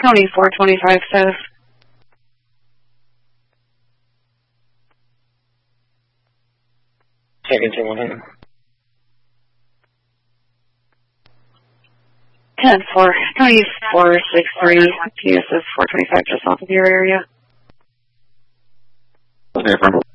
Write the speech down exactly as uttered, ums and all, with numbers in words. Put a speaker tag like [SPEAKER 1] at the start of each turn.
[SPEAKER 1] County four twenty-five south.
[SPEAKER 2] Second to one hundred.
[SPEAKER 1] ten four, County four six three, P S S four twenty-five just off of your area.
[SPEAKER 2] Okay,